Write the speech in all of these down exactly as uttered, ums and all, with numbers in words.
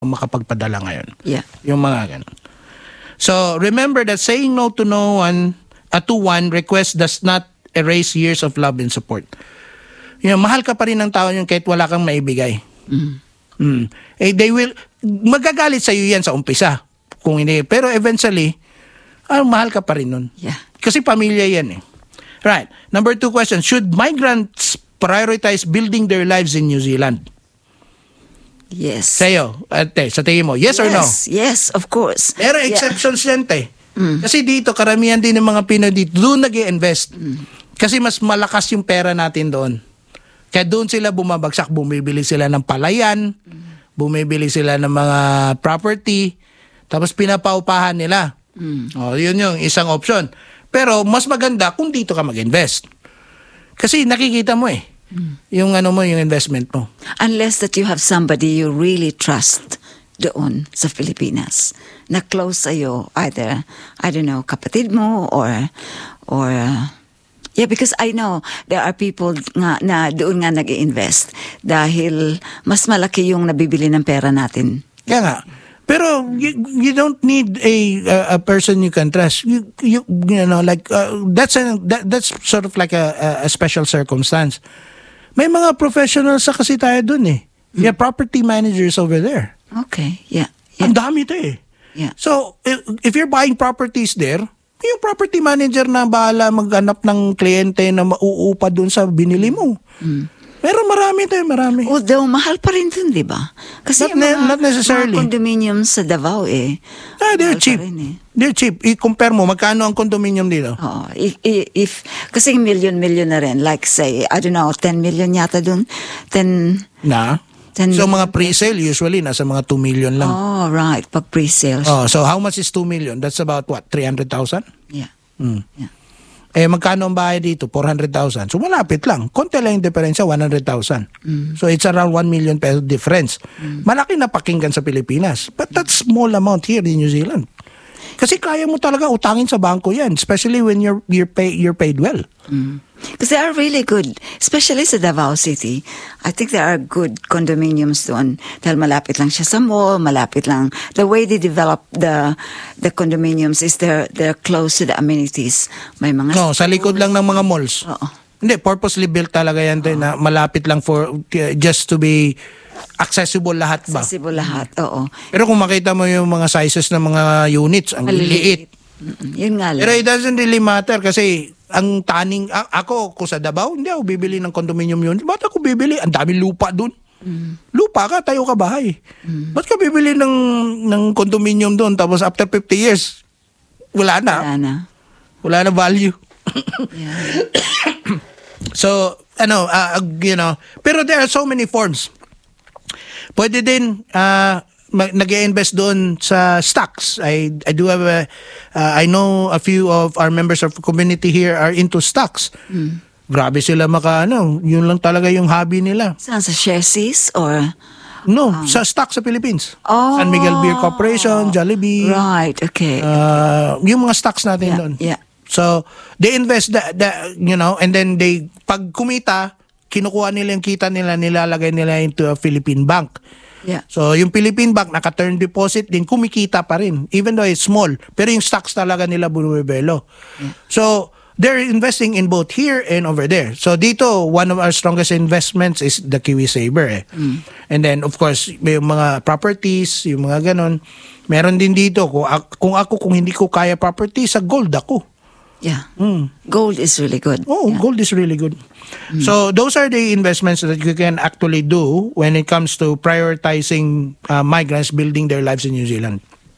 makapagpadala ngayon. Yeah. Yung mga ganun. So, remember that saying no to no one, uh, to one request does not erase years of love and support. Yung mahal ka pa rin ng tao yung kahit wala kang maibigay. Mm. Mm. Eh, they will, magagalit sa iyo yan sa umpisa. Kung hindi, pero eventually, ah, mahal ka pa rin nun. Yeah. Kasi pamilya yan eh. Right. Number two question, should migrants prioritize building their lives in New Zealand? Yes. Sa'yo, ate, sa tingin mo, yes, or no? Yes, yes, of course. Pero Yeah. exceptions yan, te. Mm. Kasi dito, karamihan din ng mga Pinoy dito, doon nag-i-invest. Mm. Kasi mas malakas yung pera natin doon. Kaya doon sila bumabagsak, bumibili sila ng palayan, mm. bumibili sila ng mga property, tapos pinapaupahan nila. Mm. Oh, yun yung isang option. Pero mas maganda kung dito ka mag-invest. Kasi nakikita mo eh, mm. yung ano mo, yung investment mo. Unless that you have somebody you really trust doon sa Pilipinas na close sa'yo, either, I don't know, kapatid mo or, or, uh, yeah, because I know there are people nga na doon nga nag-i-invest dahil mas malaki yung nabibili ng pera natin. Kaya nga. Pero you, you don't need a a, a person you can trust. You you you know like uh, that's a, that, that's sort of like a, a special circumstance. May mga professionals sa kasi tayo doon eh. You have property managers over there. Okay, yeah. yeah. Ang dami to eh. Yeah. So if, if you're buying properties there, yung property manager na bahala maghanap ng kliyente na mauupa doon sa binili mo. Mm. Pero marami tayo, marami. Although, mahal pa rin dun, di ba? Kasi Not yung ne- mga, not necessarily. mga condominiums sa Davao eh. Ah, they're mahal pa cheap. rin eh. They're cheap. I-compare mo, magkano ang condominium dito? Oo. If, if, kasi million-million na rin. Like say, I don't know, ten million yata dun. ten Na? ten So million mga pre-sale usually nasa mga two million lang. Oh, right. Pag pre-sales. Oh, so how much is two million? That's about what? three hundred thousand? Yeah. Hmm. Yeah. Eh magkano ang bahay dito? four hundred thousand. So malapit lang. Konti lang yung diferensya, one hundred thousand. Mm. So it's around one million peso difference. Mm. Malaki na pakinggan sa Pilipinas. But that's small amount here in New Zealand. Kasi kaya mo talaga utangin sa bangko yan, especially when you're you're pay, you're paid well. Mm. Because they are really good, especially sa Davao City. I think there are good condominiums doon. Dahil malapit lang siya sa mall, malapit lang. The way they develop the the condominiums is they're, they're close to the amenities. May mga... No, sa likod lang ng mga malls. Oo. Hindi, purposely built talaga yan din na malapit lang for uh, just to be accessible lahat ba? Accessible lahat, oo. Pero kung makita mo yung mga sizes ng mga units, ang liit. Mm-mm. Yun nga lang. Pero it doesn't really matter kasi ang taning, a- ako kung sa Davao, hindi ako bibili ng condominium unit. Ba't ako bibili? Ang daming lupa dun. Mm. Lupa ka, tayo ka bahay. Mm. Ba't ka bibili ng, ng condominium dun tapos after fifty years, wala na. Wala na. Wala na value. Yeah. So, ano, uh, you know, pero there are so many forms. Pwede din, uh, nag-i-invest doon sa stocks. I I do have a, uh, I know a few of our members of the community here are into stocks. Mm. Grabe sila maka, ano, yun lang talaga yung hobby nila. Saan? Sa Sharesies or... No, um, sa stocks sa Philippines. Oh, San Miguel Beer Corporation, Jollibee. Right, okay. Uh, yung mga stocks natin yeah, doon. Yeah. So, they invest, the, the, you know, and then they, pag kumita, kinukuha nila yung kita nila, nilalagay nila into a Philippine bank. Yeah. So, yung Philippine bank, naka-term deposit din, kumikita pa rin. Even though it's small. Pero yung stocks talaga nila bumibelo. Yeah. So, they're investing in both here and over there. So, dito, one of our strongest investments is the KiwiSaver. Eh. Mm. And then, of course, may mga properties, yung mga ganon. Meron din dito, kung, kung ako, kung hindi ko kaya property, sa gold ako. Yeah. Mm. Gold is really good. Oh, yeah. Gold is really good. Mm. So those are the investments that you can actually do when it comes to prioritizing uh, migrants building their lives in New Zealand.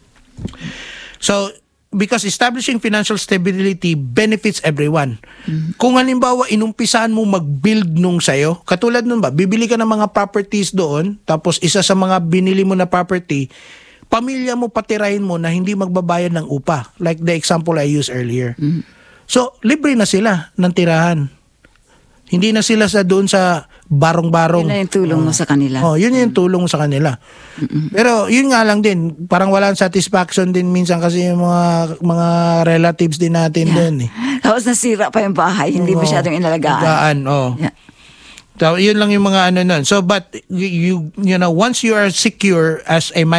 So because establishing financial stability benefits everyone. Mm. Kung halimbawa inumpisahan mo mag-build nung sayo, katulad nun ba, bibili ka ng mga properties doon, tapos isa sa mga binili mo na property, pamilya mo patirahin mo na hindi magbabayad ng upa. Like the example I used earlier. Mm. So, libre na sila ng tirahan. Hindi na sila sa doon sa barong-barong. Yun na yung tulong oh. mo sa kanila. Oh, yun yung tulong mo sa kanila. Mm-mm. Pero yun nga lang din, parang walang satisfaction din minsan kasi yung mga mga relatives din natin yeah. din. Eh. Tapos nasira pa yung bahay, hindi oh, masyadong inalagaan. Inalagaan, oh. Yeah. So, yun lang yung mga ano nun. So, but you, you know, once you are secure as a